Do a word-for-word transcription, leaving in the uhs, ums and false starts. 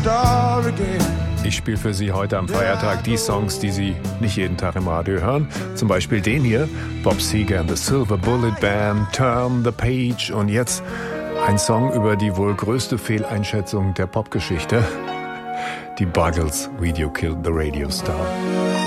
star again. Ich spiele für Sie heute am Feiertag die Songs, die Sie nicht jeden Tag im Radio hören. Zum Beispiel den hier, Bob Seger and the Silver Bullet Band, Turn the Page. Und jetzt ein Song über die wohl größte Fehleinschätzung der Popgeschichte. Die Buggles, Video Killed the Radio Star.